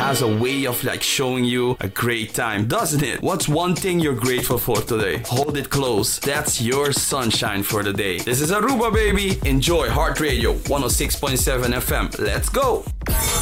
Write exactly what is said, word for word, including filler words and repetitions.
has a way of like showing you a great time, doesn't it? What's one thing you're grateful for today? Hold it close. That's your sunshine for the day. This is Aruba, baby. Enjoy Heart Radio one oh six point seven F M. Let's go.